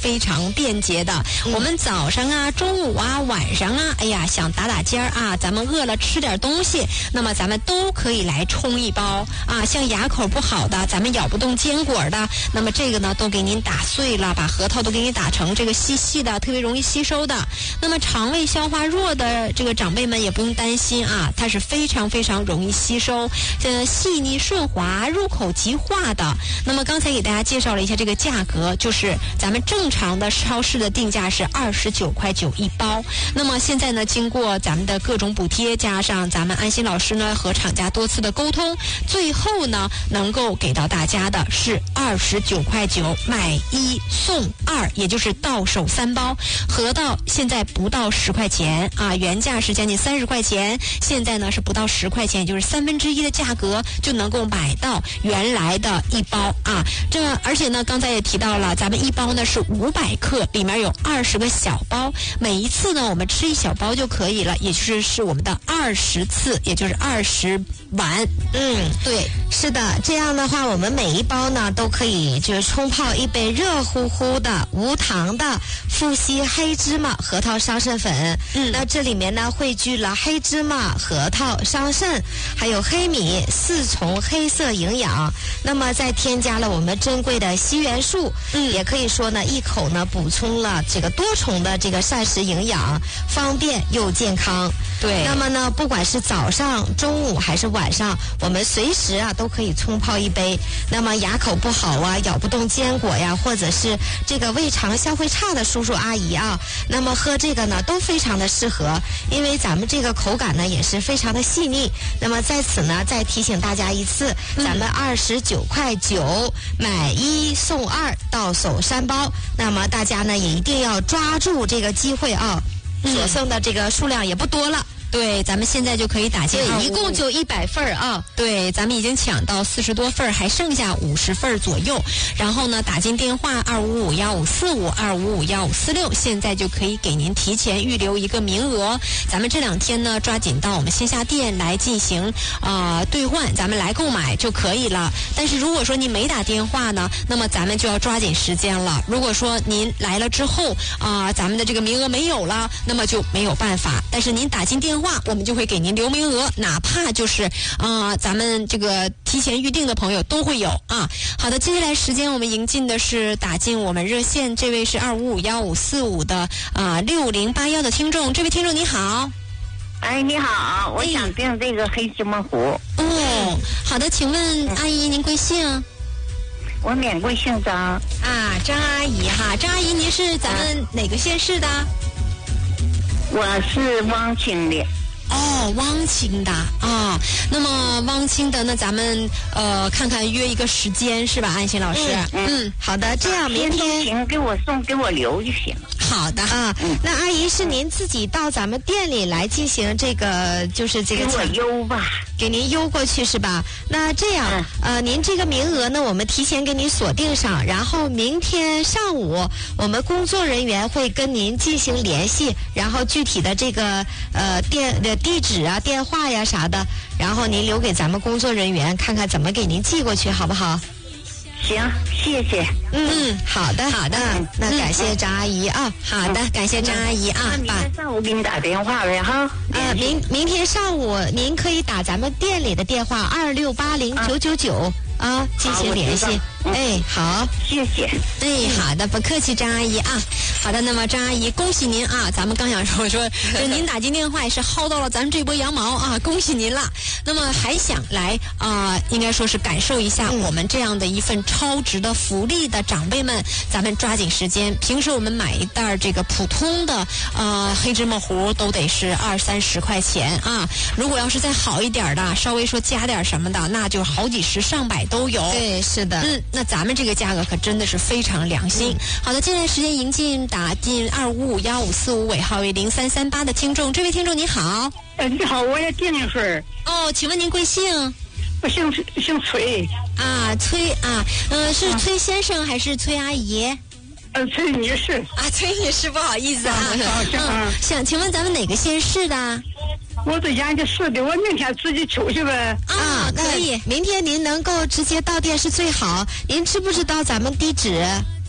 非常便捷的。我们早上啊、中午啊、晚上啊，哎呀，想打打尖儿啊，咱们饿了吃点东西，那么咱们都可以来冲一包啊。像牙口不好的，咱们咬不动坚果的，那么这个呢都给您打碎了，把核桃都给你打成这个细细的，特别容易吸收的。那么肠胃消化弱的这个长辈们也不用担心啊，它是非常非常容易吸收，细腻顺滑，入口即化的。那么刚才给大家介绍了一下这个价格，就是咱们正常的超市的定价是29.9块一包。那么现在呢，经过咱们的各种补贴，加上咱们安心老师呢和厂家多次的沟通，最后呢能够给到大家的是29.9块买1送2，也就是到手3包，合到现在不到10块钱啊，原价是将近30块钱，现在呢是不到10块钱，也就是1/3的价格就能够买到原来的一包啊。而且呢，刚才也提到了，咱们一包呢是500克，里面有20个小包，每一次呢我们吃1小包就可以了，也就是我们的20次，也就是20碗。 对，是的，这样的话我们每一包呢都可以就是冲泡一杯热乎乎的无糖的富硒黑芝麻核桃桑葚粉。那这里面呢汇聚了黑芝麻、核桃、桑葚还有黑米4重黑色营养，那么再添加了我们珍贵的硒元素，也可以说呢一口呢补充了这个多重的这个膳食营养，方便又健康。 对， 那么呢不管是早上、中午还是晚上，我们随时啊都可以冲泡一杯。那么牙口不好啊，咬不动坚果呀，或者是这个胃肠消化差的叔叔阿姨啊，那么喝这个呢都非常的适合，因为咱们这个口感呢也是非常的细腻。那么在此呢再提醒大家一次，咱们29.9块买1送2，到手3包。那么大家呢也一定要抓住这个机会啊，所剩的这个数量也不多了。 对，咱们现在就可以打进对，一共就100份啊。 对，咱们已经抢到40多份，还剩下50份左右。然后呢，打进电话255-15545255-1546，现在就可以给您提前预留一个名额。咱们这2天呢，抓紧到我们线下店来进行兑换，咱们来购买就可以了。但是如果说您没打电话呢，那么咱们就要抓紧时间了。如果说您来了之后咱们的这个名额没有了，那么就没有办法。但是您打进电话，我们就会给您留名额，哪怕就是咱们这个提前预定的朋友都会有啊。好的，接下来时间我们迎进的是打进我们热线，这位是255-1545的6081的听众，这位听众你好。 哎，你好，我想订这个黑芝麻糊。 好的，请问阿姨您贵姓？ 我免贵姓张。 张阿姨哈，张阿姨您是咱们哪个县市的？ 我是汪清的。 汪清的那么汪清的，那咱们看看约一个时间是吧，安心老师？ 好的，这样明天行，给我留就行了。 好的那阿姨是您自己到咱们店里来进行这个，就是这个给我邮吧， 给您邮过去是吧？那这样您这个名额呢，我们提前给您锁定上，然后明天上午我们工作人员会跟您进行联系，然后具体的这个地址啊、电话呀啥的，然后您留给咱们工作人员看看怎么给您寄过去，好不好？ 行，谢谢。 好的。那感谢张阿姨啊。 好的，感谢张阿姨啊。 明天上午给你打电话呗哈。 明天上午您可以打咱们店里的电话2680-999进行联系。好， 谢谢。 好的，不客气，张阿姨啊。好的，那么张阿姨，恭喜您啊！咱们刚想说就您打进电话也是薅到了咱们这波羊毛啊，恭喜您了。那么还想来应该说是感受一下我们这样的一份超值的福利的长辈们，咱们抓紧时间。平时我们买一袋这个普通的黑芝麻糊都得是20-30块钱啊，如果要是再好一点的，稍微说加点什么的，那就好几十上百都有。 对，是的。 那咱们这个价格可真的是非常良心。好的，接下来时间迎进打进255-1545尾号为0338的听众，这位听众你好。 你好，我也订一份。 请问您贵姓？ 我姓崔。 崔是崔先生还是崔阿姨？ 崔女士。 崔女士，不好意思想请问咱们哪个县市的？ 我在延吉市的，我明天自己出去呗。 可以， 明天您能够直接到店是最好。您知不知道咱们地址？